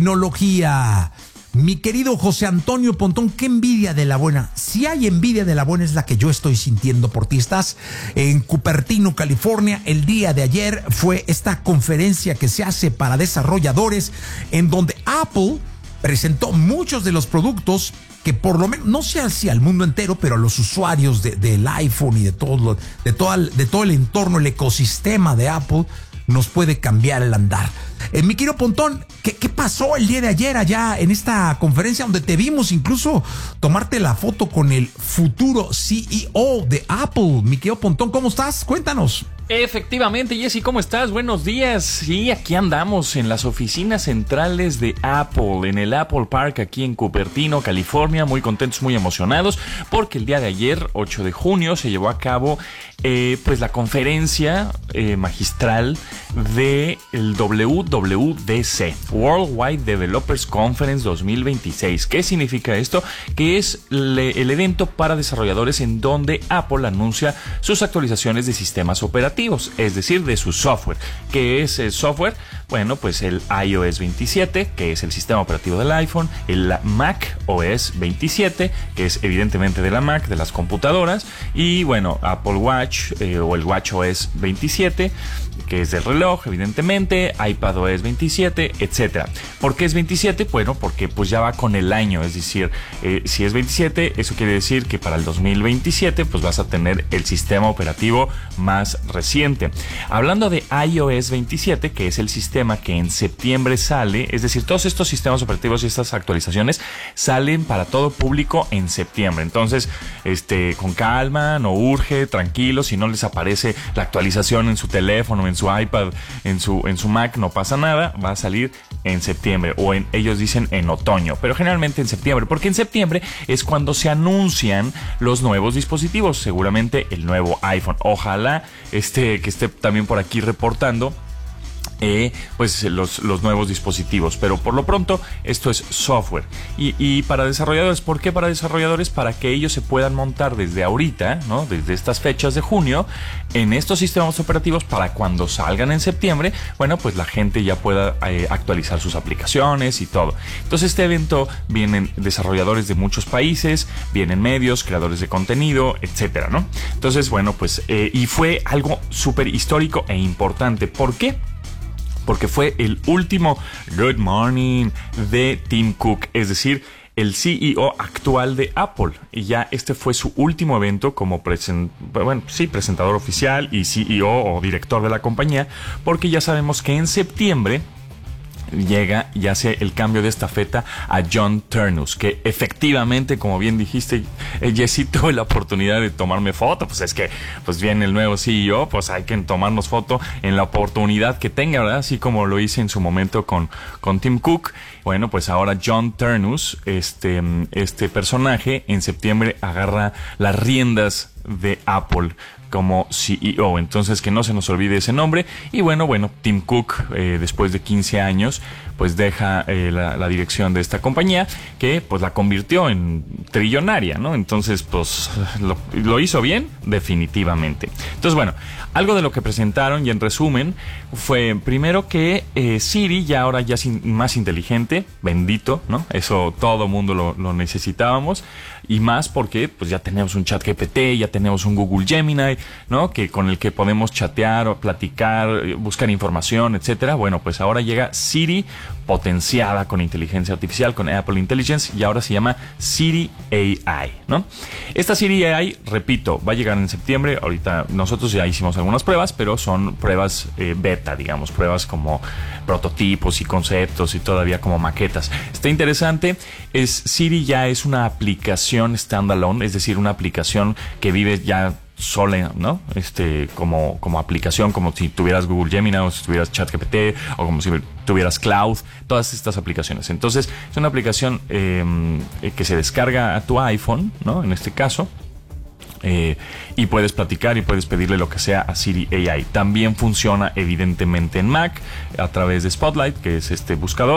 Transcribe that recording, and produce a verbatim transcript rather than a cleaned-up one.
tecnología. Mi querido José Antonio Pontón, qué envidia de la buena. Si hay envidia de la buena es la que yo estoy sintiendo por ti. Estás en Cupertino, California. El día de ayer fue esta conferencia que se hace para desarrolladores en donde Apple presentó muchos de los productos que por lo menos, no sé si al mundo entero, pero a los usuarios de, del iPhone y de todo, lo, de, todo el, de todo el entorno, el ecosistema de Apple, nos puede cambiar el andar. Eh, mi querido Pontón, ¿qué, ¿qué pasó el día de ayer allá en esta conferencia donde te vimos incluso tomarte la foto con el futuro C E O de Apple? Mi querido Pontón, ¿cómo estás? Cuéntanos. Efectivamente, Jesse, ¿cómo estás? Buenos días. Sí, aquí andamos en las oficinas centrales de Apple, en el Apple Park aquí en Cupertino, California, muy contentos, muy emocionados, porque el día de ayer, ocho de junio, se llevó a cabo eh, pues la conferencia eh, magistral del W W D C, Worldwide Developers Conference dos mil veintiséis. ¿Qué significa esto? Que es le, el evento para desarrolladores en donde Apple anuncia sus actualizaciones de sistemas operativos, es decir, de su software. ¿Qué es el software? Bueno, pues el i O S veintisiete, que es el sistema operativo del iPhone, el Mac O S veintisiete, que es evidentemente de la Mac, de las computadoras, y bueno, Apple Watch eh, o el Watch O S veintisiete, que es del reloj, evidentemente, iPad O S veintisiete, etcétera. ¿Por qué es veintisiete? Bueno, porque pues ya va con el año, es decir, eh, si es veintisiete, eso quiere decir que para el dos mil veintisiete pues vas a tener el sistema operativo más reciente. Hablando de i O S veintisiete, que es el sistema que en septiembre sale, es decir, todos estos sistemas operativos y estas actualizaciones salen para todo público en septiembre. Entonces, este, con calma, no urge, tranquilo, si no les aparece la actualización en su teléfono, en su iPad, en su, en su Mac, no pasa nada, va a salir en septiembre, o en, ellos dicen en otoño, pero generalmente en septiembre, porque en septiembre es cuando se anuncian los nuevos dispositivos, seguramente el nuevo iPhone. Ojalá este, que esté también por aquí reportando Eh, pues los, los nuevos dispositivos, pero por lo pronto esto es software y, y para desarrolladores. ¿Por qué para desarrolladores? Para que ellos se puedan montar desde ahorita, ¿no? Desde estas fechas de junio en estos sistemas operativos, para cuando salgan en septiembre, bueno, pues la gente ya pueda eh, actualizar sus aplicaciones y todo. Entonces este evento vienen desarrolladores de muchos países, vienen medios, creadores de contenido, etcétera, ¿no? Entonces, bueno, pues eh, y fue algo súper histórico e importante. ¿Por qué? Porque fue el último Good Morning de Tim Cook, es decir, el C E O actual de Apple. Y ya este fue su último evento como present, bueno, sí, presentador oficial y C E O o director de la compañía, porque ya sabemos que en septiembre llega y hace el cambio de estafeta a John Ternus, que efectivamente, como bien dijiste, eh, Jessy, tuve la oportunidad de tomarme foto. Pues es que pues viene el nuevo C E O, pues hay que tomarnos foto en la oportunidad que tenga, ¿verdad? Así como lo hice en su momento con, con Tim Cook. Bueno, pues ahora John Ternus, este, este personaje, en septiembre agarra las riendas de Apple como C E O, entonces que no se nos olvide ese nombre. Y bueno, bueno, Tim Cook, eh, después de quince años, pues deja eh, la, la dirección de esta compañía, que pues la convirtió en trillonaria, ¿no? Entonces, pues lo, lo hizo bien, definitivamente. Entonces, bueno, algo de lo que presentaron, y en resumen, fue primero que eh, Siri ya ahora ya es más inteligente, bendito, ¿no? Eso todo mundo lo, lo necesitábamos, y más porque pues ya tenemos un chat G P T, ya tenemos un Google Gemini, ¿no? Que con el que podemos chatear o platicar, buscar información, etcétera. Bueno, pues ahora llega Siri potenciada con inteligencia artificial, con Apple Intelligence, y ahora se llama Siri A I, ¿no? Esta Siri A I, repito, va a llegar en septiembre. Ahorita nosotros ya hicimos algunas pruebas, pero son pruebas eh, beta, digamos, pruebas como prototipos y conceptos y todavía como maquetas. Está interesante. Es, Siri ya es una aplicación standalone, es decir, una aplicación que vive ya sola, ¿no? Este, como, como aplicación, como si tuvieras Google Gemini o si tuvieras ChatGPT o como si tuvieras Cloud, todas estas aplicaciones. Entonces, es una aplicación eh, que se descarga a tu iPhone, ¿no? En este caso. Eh, y puedes platicar y puedes pedirle lo que sea a Siri A I. También funciona evidentemente en Mac a través de Spotlight, que es este buscador.